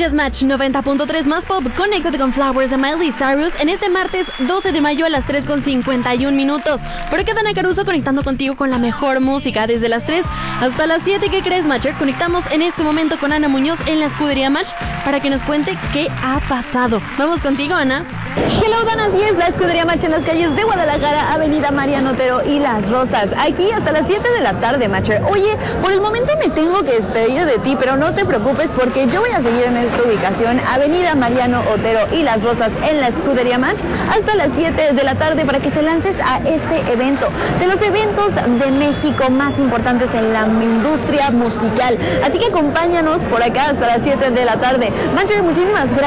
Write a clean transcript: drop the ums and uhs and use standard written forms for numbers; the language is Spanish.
Escuchas Match 90.3 más pop. Conéctate con Flowers de Miley Cyrus en este martes 12 de mayo a las 3:51. Por acá Dana Caruso conectando contigo con la mejor música desde las 3 hasta las 7. ¿Qué crees, Matcher? Conectamos en este momento con Ana Muñoz en la escudería Match para que nos cuente qué ha pasado. Vamos contigo, Ana. Hello, Dan, así es, la escudería Match en las calles de Guadalajara, Avenida Mariano Otero y Las Rosas, aquí hasta las 7 de la tarde, Matcher. Oye, por el momento me tengo que despedir de ti, pero no te preocupes porque yo voy a seguir en esta ubicación, Avenida Mariano Otero y Las Rosas, en la escudería Match, hasta las 7 de la tarde para que te lances a este evento, de los eventos de México más importantes en la industria musical. Así que acompáñanos por acá hasta las 7 de la tarde. Matcher, muchísimas gracias.